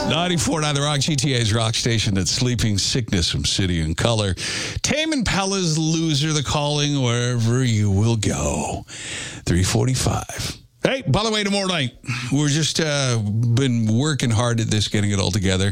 94.9 The Rock, GTA's rock station that's sleeping sickness from City and Color. Tame Impala's Loser, The Calling, wherever you will go. 3:45. Hey, by the way, tomorrow night, we're just been working hard at this, getting it all together.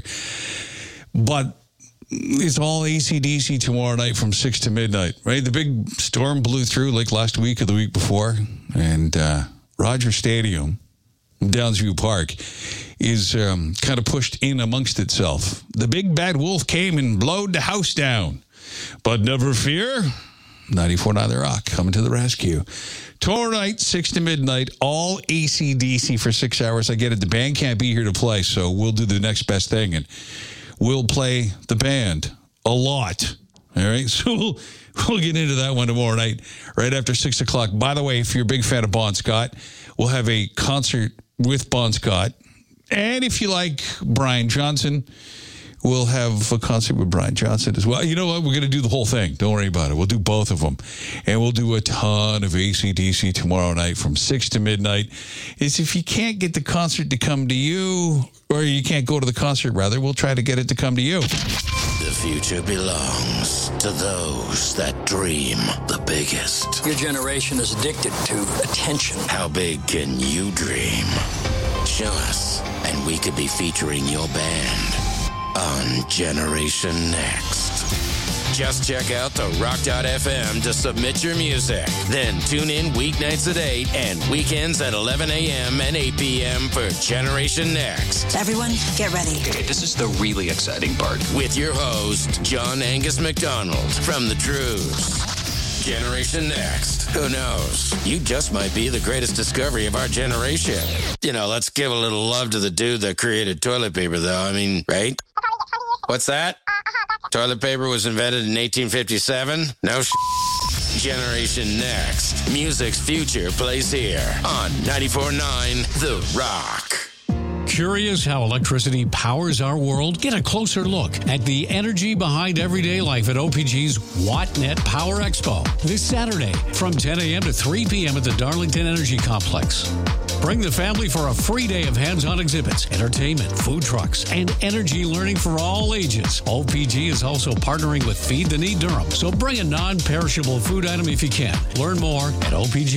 But it's all AC/DC tomorrow night from 6 to midnight, right? The big storm blew through like last week or the week before, and Rogers Stadium, Downsview Park, is kind of pushed in amongst itself. The big bad wolf came and blowed the house down. But never fear, 94.9 The Rock coming to the rescue. Tomorrow night, 6 to midnight, all AC/DC for 6 hours. I get it. The band can't be here to play, so we'll do the next best thing, and we'll play the band a lot. All right, so we'll get into that one tomorrow night, right after 6 o'clock. By the way, if you're a big fan of Bon Scott, we'll have a concert with Bon Scott. And if you like Brian Johnson, we'll have a concert with Brian Johnson as well. You know what? We're going to do the whole thing. Don't worry about it. We'll do both of them. And we'll do a ton of AC/DC tomorrow night from 6 to midnight. If you can't get the concert to come to you, or you can't go to the concert, rather, we'll try to get it to come to you. The future belongs to those that dream the biggest. Your generation is addicted to attention. How big can you dream? Show us, and we could be featuring your band on Generation Next. Just check out the rock.fm to submit your music. Then tune in weeknights at 8 and weekends at 11 a.m. and 8 p.m. for Generation Next. Everyone, get ready. Okay, this is the really exciting part. With your host, John Angus McDonald from The Truths. Generation Next. Who knows? You just might be the greatest discovery of our generation. You know, let's give a little love to the dude that created toilet paper, though. I mean, right? What's that? Toilet paper was invented in 1857? No Generation Next. Music's future plays here on 94.9 The Rock. Curious how electricity powers our world? Get a closer look at the energy behind everyday life at OPG's WattNet Power Expo this Saturday from 10 a.m. to 3 p.m. at the Darlington Energy Complex. Bring the family for a free day of hands-on exhibits, entertainment, food trucks, and energy learning for all ages. OPG is also partnering with Feed the Need Durham, so bring a non-perishable food item if you can. Learn more at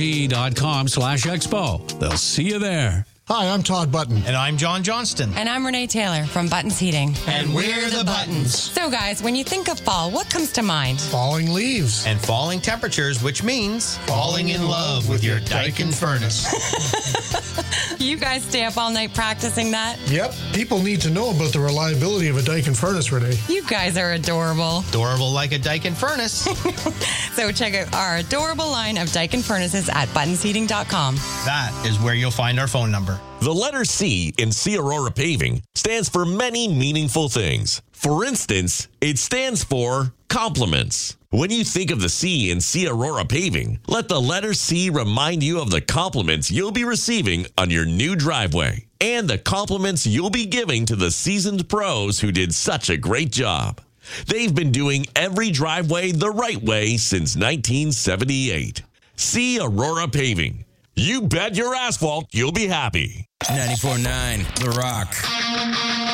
opg.com/expo. They'll see you there. Hi, I'm Todd Button. And I'm John Johnston. And I'm Renee Taylor from Buttons Heating. And we're the Buttons. So, guys, when you think of fall, what comes to mind? Falling leaves. And falling temperatures, which means falling in love with your Daikin furnace. You guys stay up all night practicing that? Yep. People need to know about the reliability of a Daikin furnace, Renee. You guys are adorable. Adorable like a Daikin furnace. So check out our adorable line of Daikin furnaces at buttonsheating.com. That is where you'll find our phone number. The letter C in C Aurora Paving stands for many meaningful things. For instance, it stands for compliments. When you think of the C in C Aurora Paving, let the letter C remind you of the compliments you'll be receiving on your new driveway and the compliments you'll be giving to the seasoned pros who did such a great job. They've been doing every driveway the right way since 1978. C Aurora Paving. You bet your asphalt you'll be happy. 94.9 The Rock.